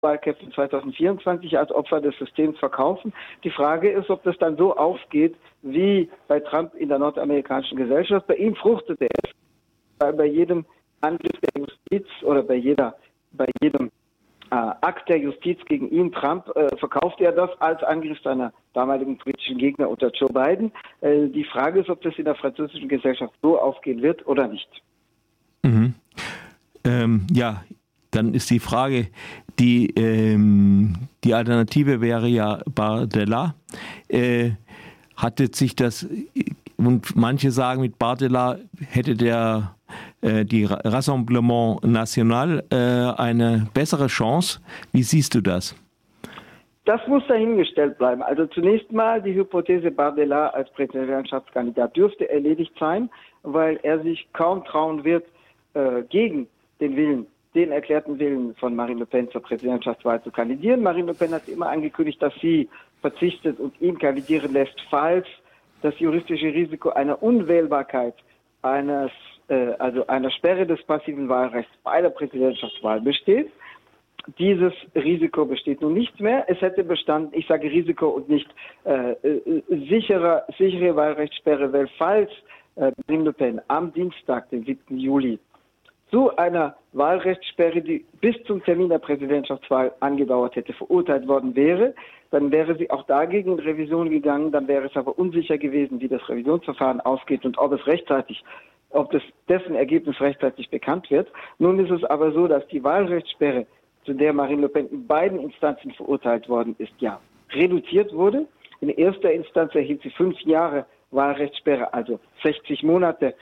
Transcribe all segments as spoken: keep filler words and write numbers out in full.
Wahlkämpfen zwanzig vierundzwanzig als Opfer des Systems verkaufen. Die Frage ist, ob das dann so aufgeht wie bei Trump in der nordamerikanischen Gesellschaft. Bei ihm fruchtete es, weil bei jedem Angriff der Justiz oder bei jeder, bei jedem äh, Akt der Justiz gegen ihn, Trump, äh, verkauft er das als Angriff seiner damaligen politischen Gegner unter Joe Biden. Äh, die Frage ist, ob das in der französischen Gesellschaft so aufgehen wird oder nicht. Mhm. Ähm, ja, dann ist die Frage, die, ähm, die Alternative wäre ja Bardella. Äh, hatte sich das, und manche sagen, mit Bardella hätte der äh, die Rassemblement National äh, eine bessere Chance. Wie siehst du das? Das muss dahingestellt bleiben. Also zunächst mal die Hypothese Bardella als Präsidentschaftskandidat dürfte erledigt sein, weil er sich kaum trauen wird, äh, gegen den Willen, den erklärten Willen von Marine Le Pen zur Präsidentschaftswahl zu kandidieren. Marine Le Pen hat immer angekündigt, dass sie verzichtet und ihn kandidieren lässt, falls das juristische Risiko einer Unwählbarkeit, eines, äh, also einer Sperre des passiven Wahlrechts bei der Präsidentschaftswahl besteht. Dieses Risiko besteht nun nicht mehr. Es hätte bestanden, ich sage Risiko und nicht äh, äh, sicherer, sichere Wahlrechtssperre, weil falls äh, Marine Le Pen am Dienstag, den siebten Juli, zu einer Wahlrechtssperre, die bis zum Termin der Präsidentschaftswahl angedauert hätte, verurteilt worden wäre, dann wäre sie auch dagegen in Revision gegangen, dann wäre es aber unsicher gewesen, wie das Revisionsverfahren ausgeht und ob es rechtzeitig, ob das dessen Ergebnis rechtzeitig bekannt wird. Nun ist es aber so, dass die Wahlrechtssperre, zu der Marine Le Pen in beiden Instanzen verurteilt worden ist, ja, reduziert wurde. In erster Instanz erhielt sie fünf Jahre Wahlrechtssperre, also sechzig Monate,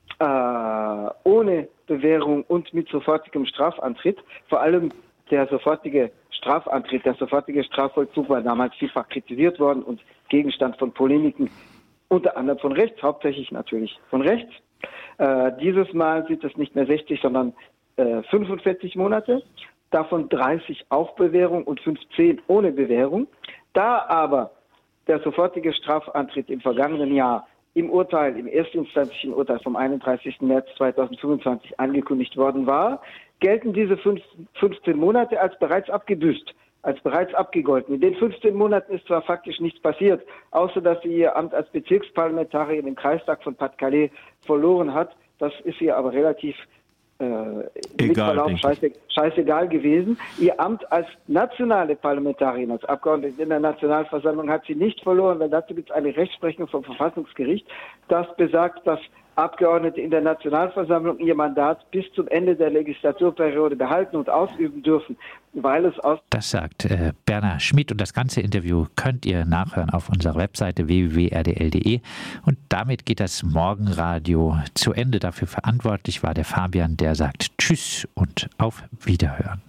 äh, ohne Bewährung und mit sofortigem Strafantritt. Vor allem der sofortige Strafantritt, der sofortige Strafvollzug war damals vielfach kritisiert worden und Gegenstand von Polemiken, unter anderem von rechts, hauptsächlich natürlich von rechts. Äh, dieses Mal sind es nicht mehr sechzig, sondern äh, fünfundvierzig Monate, davon dreißig auf Bewährung und fünfzehn ohne Bewährung. Da aber der sofortige Strafantritt im vergangenen Jahr im Urteil, im erstinstanzlichen Urteil vom einunddreißigsten März zweitausendfünfundzwanzig angekündigt worden war, gelten diese fünfzehn Monate als bereits abgebüßt, als bereits abgegolten. In den fünfzehn Monaten ist zwar faktisch nichts passiert, außer dass sie ihr Amt als Bezirksparlamentarierin im Kreistag von Pas-de-Calais verloren hat. Das ist ihr aber relativ äh, mit Verlaub scheiße, scheißegal gewesen. Ihr Amt als nationale Parlamentarierin, als Abgeordnete in der Nationalversammlung hat sie nicht verloren, weil dazu gibt es eine Rechtsprechung vom Verfassungsgericht, das besagt, dass Abgeordnete in der Nationalversammlung ihr Mandat bis zum Ende der Legislaturperiode behalten und ausüben dürfen, weil es aus... Das sagt äh, Bernhard Schmid, und das ganze Interview könnt ihr nachhören auf unserer Webseite w w w punkt r d l punkt d e. Und damit geht das Morgenradio zu Ende. Dafür verantwortlich war der Fabian, der sagt Tschüss und auf Wiederhören.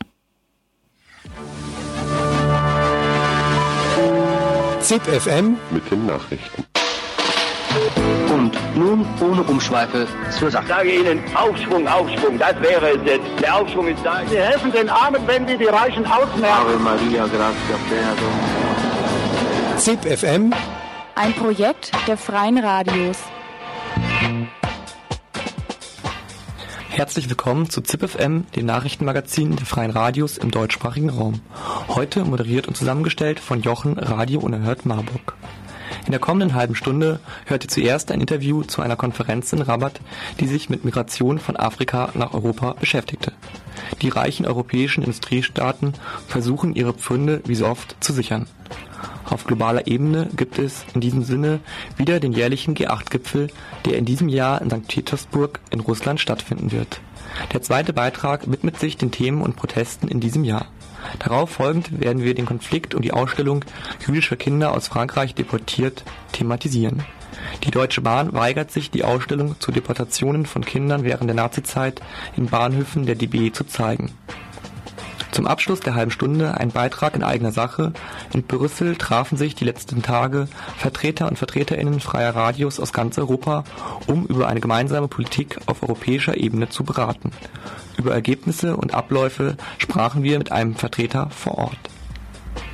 ZIP F M mit den Nachrichten. Und nun ohne Umschweife zur Sache. Ich sage Ihnen, Aufschwung, Aufschwung, das wäre es jetzt. Der Aufschwung ist da. Sie helfen den Armen, wenn Sie die Reichen ausmerken. Ave Maria, gracia plena. ZIP F M. Ein Projekt der Freien Radios. Herzlich willkommen zu ZIP F M, dem Nachrichtenmagazin der Freien Radios im deutschsprachigen Raum. Heute moderiert und zusammengestellt von Jochen, Radio Unerhört Marburg. In der kommenden halben Stunde hört ihr zuerst ein Interview zu einer Konferenz in Rabat, die sich mit Migration von Afrika nach Europa beschäftigte. Die reichen europäischen Industriestaaten versuchen, ihre Pfründe wie so oft zu sichern. Auf globaler Ebene gibt es in diesem Sinne wieder den jährlichen G acht Gipfel, der in diesem Jahr in Sankt Petersburg in Russland stattfinden wird. Der zweite Beitrag widmet sich den Themen und Protesten in diesem Jahr. Darauf folgend werden wir den Konflikt und die Ausstellung jüdischer Kinder aus Frankreich deportiert thematisieren. Die Deutsche Bahn weigert sich, die Ausstellung zu Deportationen von Kindern während der Nazizeit in Bahnhöfen der D B zu zeigen. Zum Abschluss der halben Stunde ein Beitrag in eigener Sache. In Brüssel trafen sich die letzten Tage Vertreter und VertreterInnen freier Radios aus ganz Europa, um über eine gemeinsame Politik auf europäischer Ebene zu beraten. Über Ergebnisse und Abläufe sprachen wir mit einem Vertreter vor Ort.